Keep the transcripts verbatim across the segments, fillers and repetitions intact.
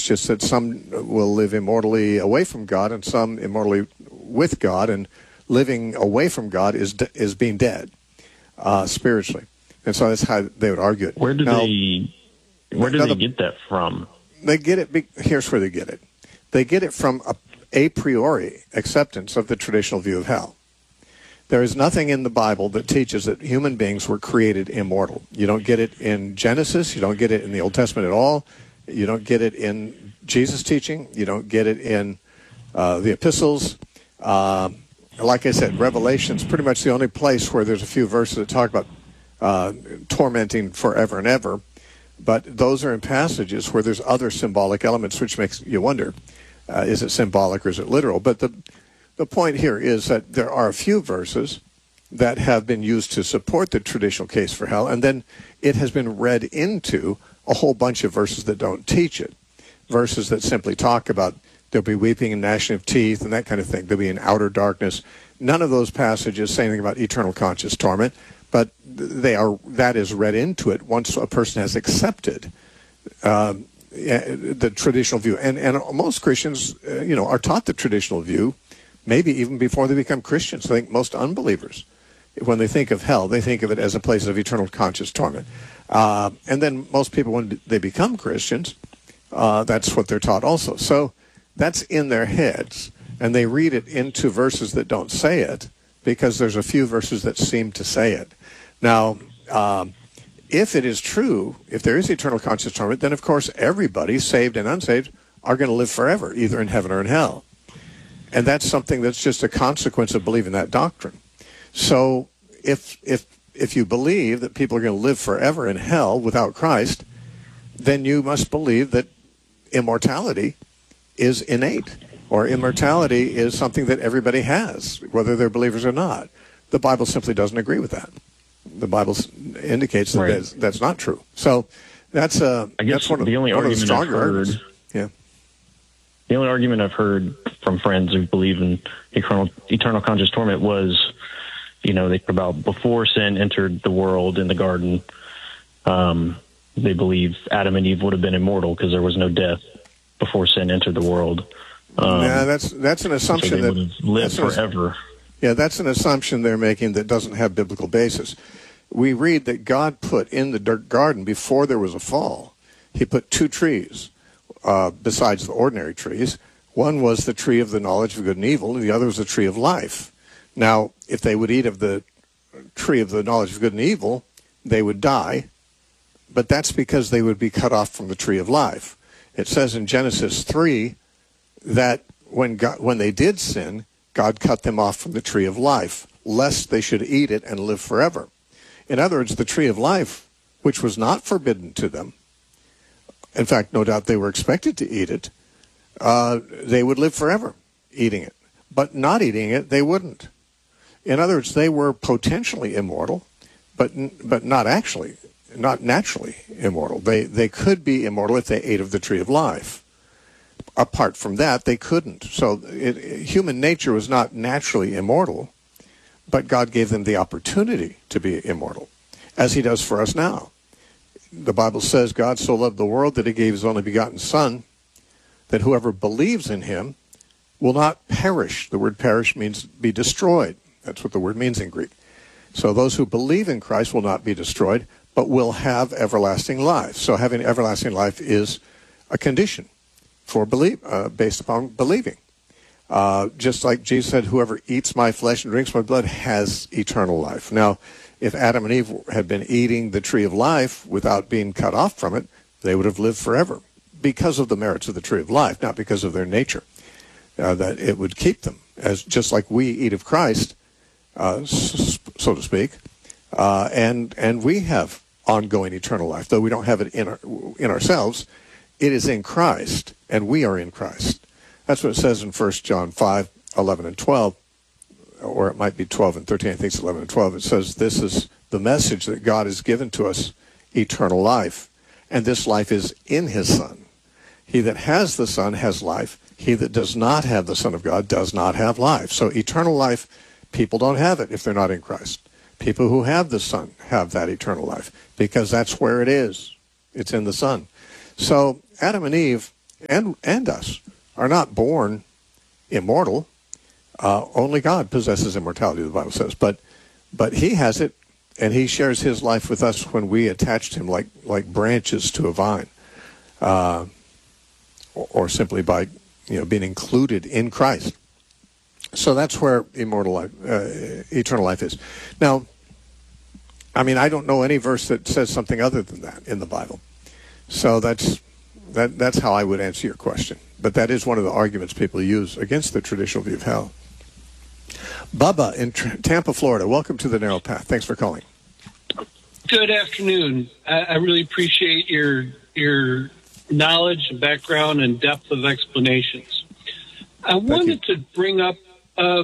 just that some will live immortally away from God and some immortally with God, and living away from God is is being dead uh, spiritually. And so that's how they would argue it. Where do now, they where do now they the, get that from? They get it. Here's where they get it. They get it from a, a priori acceptance of the traditional view of hell. There is nothing in the Bible that teaches that human beings were created immortal. You don't get it in Genesis. You don't get it in the Old Testament at all. You don't get it in Jesus' teaching. You don't get it in uh, the epistles. Uh, like I said, Revelation's pretty much the only place where there's a few verses that talk about uh, tormenting forever and ever. But those are in passages where there's other symbolic elements, which makes you wonder, uh, is it symbolic or is it literal? But the The point here is that there are a few verses that have been used to support the traditional case for hell, and then it has been read into a whole bunch of verses that don't teach it. Verses that simply talk about there'll be weeping and gnashing of teeth and that kind of thing. There'll be an outer darkness. None of those passages say anything about eternal conscious torment, but they are that is read into it once a person has accepted um, the traditional view. And, and most Christians, uh, you know, are taught the traditional view, maybe even before they become Christians. I think most unbelievers, when they think of hell, they think of it as a place of eternal conscious torment. Uh, and then most people, when they become Christians, uh, that's what they're taught also. So that's in their heads, and they read it into verses that don't say it because there's a few verses that seem to say it. Now, um, if it is true, if there is eternal conscious torment, then of course everybody, saved and unsaved, are going to live forever, either in heaven or in hell. And that's something that's just a consequence of believing that doctrine. So if if if you believe that people are going to live forever in hell without Christ, then you must believe that immortality is innate, or immortality is something that everybody has, whether they're believers or not. The Bible simply doesn't agree with that. The Bible indicates that right. that's, that's not true. So that's, uh, I guess that's one of the only one argument of the stronger I've heard, arguments. Yeah. The only argument I've heard from friends who believe in eternal, eternal conscious torment was, you know, they about before sin entered the world in the garden, um, they believe Adam and Eve would have been immortal because there was no death before sin entered the world. Um, yeah, that's that's an assumption so they that would have lived forever. Yeah, that's an assumption they're making that doesn't have biblical basis. We read that God put in the garden before there was a fall, he put two trees. Uh, besides the ordinary trees. One was the tree of the knowledge of good and evil, and the other was the tree of life. Now, if they would eat of the tree of the knowledge of good and evil, they would die, but that's because they would be cut off from the tree of life. It says in Genesis three that when God, when they did sin, God cut them off from the tree of life, lest they should eat it and live forever. In other words, the tree of life, which was not forbidden to them, in fact, no doubt they were expected to eat it, uh, they would live forever eating it. But not eating it, they wouldn't. In other words, they were potentially immortal, but but not actually, not naturally immortal. They, they could be immortal if they ate of the tree of life. Apart from that, they couldn't. So it, it, human nature was not naturally immortal, but God gave them the opportunity to be immortal, as he does for us now. The Bible says God so loved the world that he gave his only begotten Son, that whoever believes in him will not perish. The word perish means be destroyed. That's what the word means in Greek. So those who believe in Christ will not be destroyed, but will have everlasting life. So having everlasting life is a condition for believe, uh, based upon believing. Uh, just like Jesus said, whoever eats my flesh and drinks my blood has eternal life. Now, if Adam and Eve had been eating the tree of life without being cut off from it, they would have lived forever because of the merits of the tree of life, not because of their nature, uh, that it would keep them, as just like we eat of Christ, uh, so to speak, uh, and and we have ongoing eternal life, though we don't have it in our, in ourselves. It is in Christ, and we are in Christ. That's what it says in First John five, eleven, and twelve. Or it might be twelve and thirteen, I think it's eleven and twelve. It says this is the message that God has given to us, eternal life. And this life is in his Son. He that has the Son has life. He that does not have the Son of God does not have life. So eternal life, people don't have it if they're not in Christ. People who have the Son have that eternal life because that's where it is. It's in the Son. So Adam and Eve and and us are not born immortal. Uh, only God possesses immortality, the Bible says. But but he has it, and he shares his life with us when we attach him like, like branches to a vine, uh, or, or simply by you know being included in Christ. So that's where immortal life, uh, eternal life is. Now, I mean, I don't know any verse that says something other than that in the Bible. So that's that. That's how I would answer your question. But that is one of the arguments people use against the traditional view of hell. Bubba in T- Tampa, Florida. Welcome to the Narrow Path. Thanks for calling. Good afternoon. I, I really appreciate your your knowledge, background, and depth of explanations. I Thank wanted you. to bring up uh,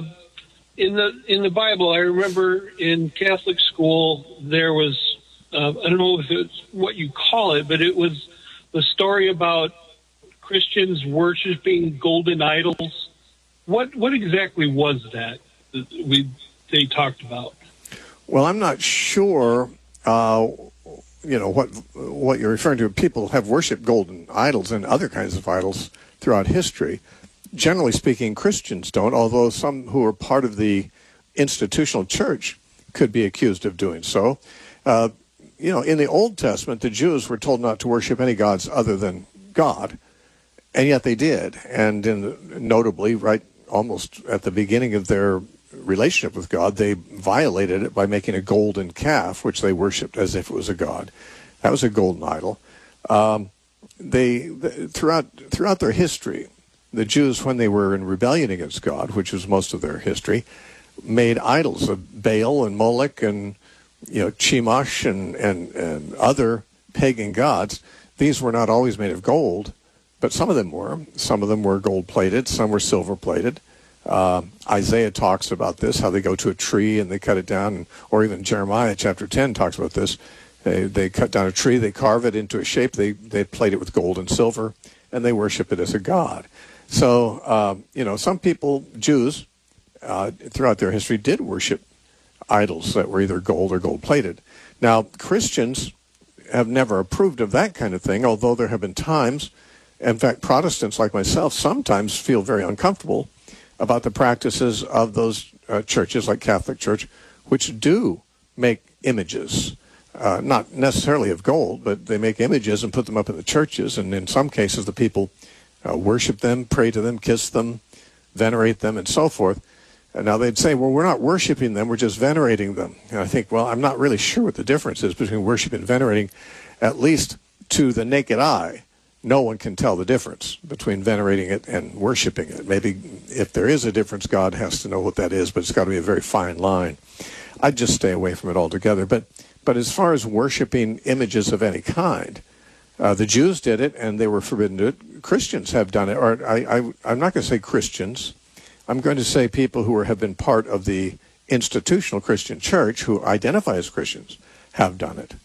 in the in the Bible. I remember in Catholic school there was uh, I don't know if it's what you call it, but it was the story about Christians worshiping golden idols. What what exactly was that that we they talked about? Well, I'm not sure. Uh, you know what what you're referring to. People have worshipped golden idols and other kinds of idols throughout history. Generally speaking, Christians don't, although some who are part of the institutional church could be accused of doing so. Uh, you know, in the Old Testament, the Jews were told not to worship any gods other than God, and yet they did. And in the, notably, right, almost at the beginning of their relationship with God, they violated it by making a golden calf, which they worshipped as if it was a god. That was a golden idol. Um, they, they throughout throughout their history, the Jews, when they were in rebellion against God, which was most of their history, made idols of Baal and Moloch and you know Chemosh and, and, and other pagan gods. These were not always made of gold, but some of them were. Some of them were gold-plated. Some were silver-plated. Uh, Isaiah talks about this, how they go to a tree and they cut it down, or even Jeremiah chapter ten talks about this. They, they cut down a tree, they carve it into a shape, they, they plate it with gold and silver, and they worship it as a god. So, uh, you know, some people, Jews, uh, throughout their history did worship idols that were either gold or gold-plated. Now, Christians have never approved of that kind of thing, although there have been times, in fact, Protestants like myself sometimes feel very uncomfortable about the practices of those uh, churches like Catholic Church, which do make images, uh, not necessarily of gold, but they make images and put them up in the churches, and in some cases the people uh, worship them, pray to them, kiss them, venerate them, and so forth. And now they'd say, well, we're not worshiping them, we're just venerating them. And I think, well, I'm not really sure what the difference is between worship and venerating. At least to the naked eye, no one can tell the difference between venerating it and worshiping it. Maybe if there is a difference, God has to know what that is, but it's got to be a very fine line. I'd just stay away from it altogether. But but as far as worshiping images of any kind, uh, the Jews did it, and they were forbidden to it. Christians have done it. Or I, I, I'm not going to say Christians. I'm going to say people who are, have been part of the institutional Christian church who identify as Christians have done it.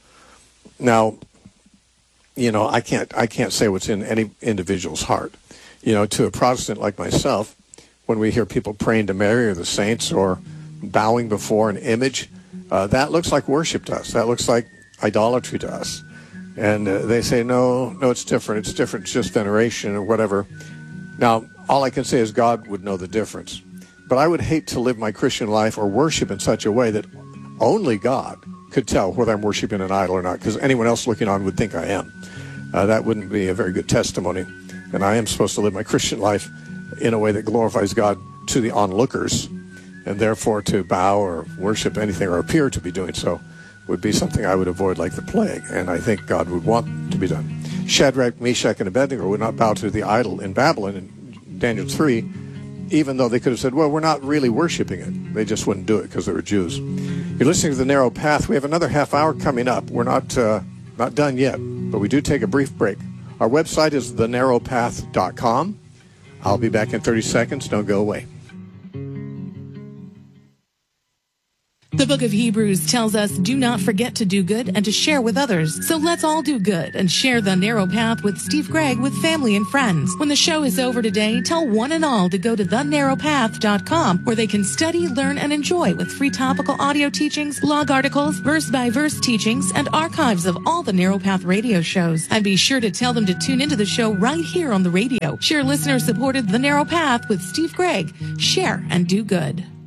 Now, you know, I can't I can't say what's in any individual's heart. You know, to a Protestant like myself, when we hear people praying to Mary or the saints or bowing before an image, uh, that looks like worship to us. That looks like idolatry to us. And uh, they say, no, no, it's different. It's different. It's just veneration or whatever. Now, all I can say is God would know the difference. But I would hate to live my Christian life or worship in such a way that only God could tell whether I'm worshiping an idol or not, because anyone else looking on would think I am. Uh, that wouldn't be a very good testimony. And I am supposed to live my Christian life in a way that glorifies God to the onlookers, and therefore to bow or worship anything or appear to be doing so would be something I would avoid like the plague, and I think God would want to be done. Shadrach, Meshach, and Abednego would not bow to the idol in Babylon in Daniel three, even though they could have said, well, we're not really worshiping it. They just wouldn't do it because they were Jews. You're listening to The Narrow Path. We have another half hour coming up. We're not uh, not done yet, but we do take a brief break. Our website is the narrow path dot com. I'll be back in thirty seconds. Don't go away. The book of Hebrews tells us, do not forget to do good and to share with others. So let's all do good and share The Narrow Path with Steve Gregg with family and friends. When the show is over today, tell one and all to go to the narrow path dot com, where they can study, learn, and enjoy with free topical audio teachings, blog articles, verse-by-verse teachings, and archives of all the Narrow Path radio shows. And be sure to tell them to tune into the show right here on the radio. Share listener-supported The Narrow Path with Steve Gregg. Share and do good.